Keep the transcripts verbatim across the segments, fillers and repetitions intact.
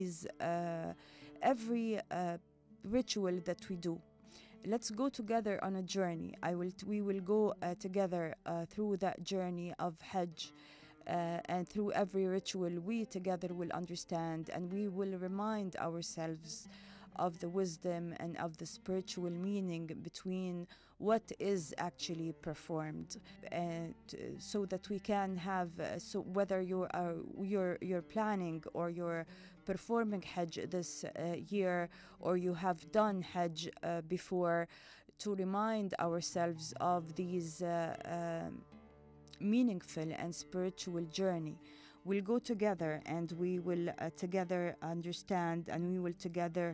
is uh, every uh, ritual that we do. Let's go together on a journey. I will. We will go uh, together uh, through that journey of Hajj, uh, and through every ritual, we together will understand, and we will remind ourselves of the wisdom and of the spiritual meaning between what is actually performed, and uh, so that we can have uh, so whether you are you're you're planning or you're performing Hajj this uh, year, or you have done Hajj uh, before, to remind ourselves of these uh, um, meaningful and spiritual journey. We'll go together, and we will uh, together understand, and we will together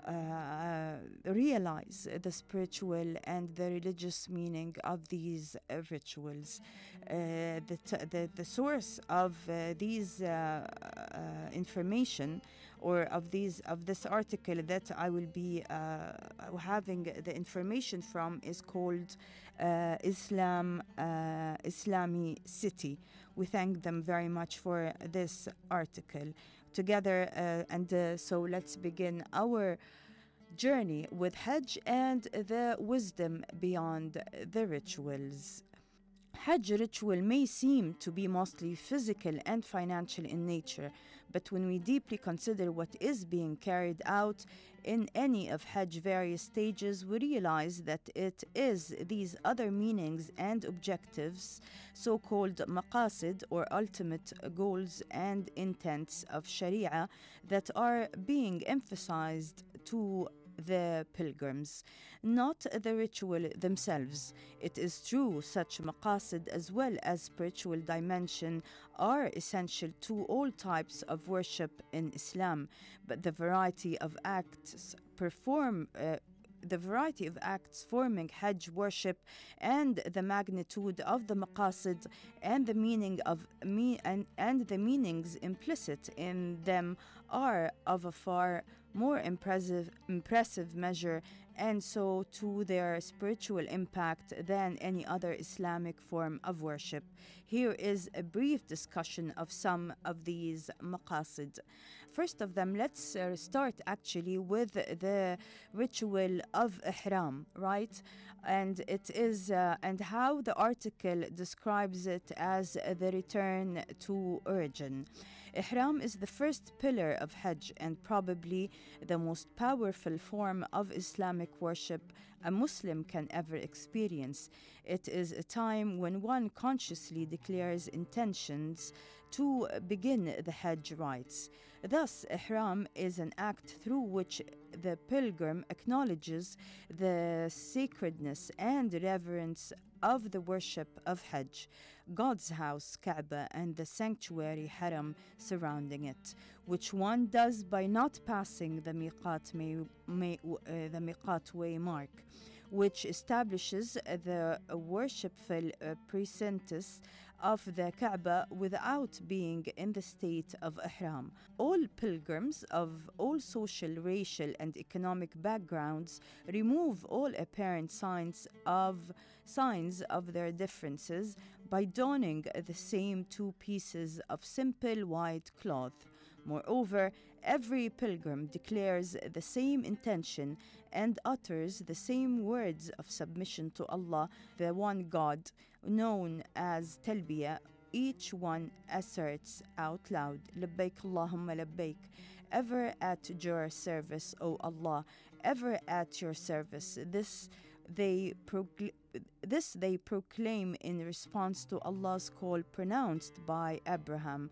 uh, realize the spiritual and the religious meaning of these uh, rituals. Uh, the, t- the, the source of uh, these uh, uh, information, or of these of this article that I will be uh, having the information from, is called uh, Islam uh, Islami City. We thank them very much for this article together, uh, and uh, so let's begin our journey with Hajj and the wisdom beyond the rituals. Hajj ritual may seem to be mostly physical and financial in nature, but when we deeply consider what is being carried out in any of Hajj various stages, we realize that it is these other meanings and objectives, so-called maqasid or ultimate goals and intents of Sharia, that are being emphasized to the pilgrims, not the ritual themselves. It is true, such maqasid as well as spiritual dimension are essential to all types of worship in Islam, but the variety of acts perform uh, the variety of acts forming Hajj worship, and the magnitude of the maqasid and the meaning of me and, and the meanings implicit in them are of a far more impressive impressive measure, and so to their spiritual impact, than any other Islamic form of worship. Here is a brief discussion of some of these maqasid. First of them, let's uh, start actually with the ritual of ihram, right? And it is uh, and how the article describes it as the return to origin. Ihram is the first pillar of Hajj, and probably the most powerful form of Islamic worship a Muslim can ever experience. It is a time when one consciously declares intentions to begin the Hajj rites. Thus, Ihram is an act through which the pilgrim acknowledges the sacredness and reverence of the worship of Hajj, God's house, Kaaba, and the sanctuary Haram surrounding it, which one does by not passing the miqat, may, may, uh, the miqat way mark, which establishes the worshipful uh, precincts of the Kaaba without being in the state of ihram. All pilgrims of all social, racial, and economic backgrounds remove all apparent signs of signs of their differences by donning the same two pieces of simple white cloth. Moreover, every pilgrim declares the same intention and utters the same words of submission to Allah, the one God, known as talbiyah. Each one asserts out loud, Labbaik Allahumma Labbaik, ever at your service, O Allah, ever at your service. This they procl- this they proclaim in response to Allah's call pronounced by Abraham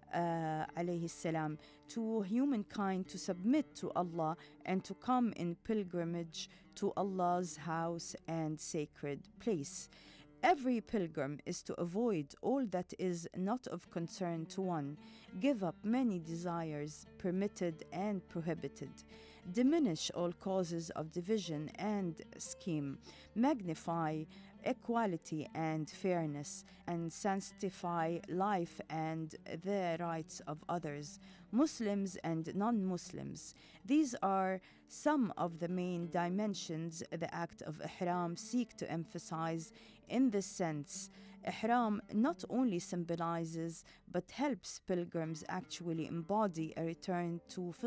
uh, alayhi salam to humankind to submit to Allah and to come in pilgrimage to Allah's house and sacred place. Every pilgrim is to avoid all that is not of concern to one, give up many desires permitted and prohibited, diminish all causes of division and scheme, magnify equality and fairness, and sanctify life and the rights of others, Muslims and non-Muslims. These are some of the main dimensions the act of Ihram seek to emphasize. In this sense, Ihram not only symbolizes but helps pilgrims actually embody a return to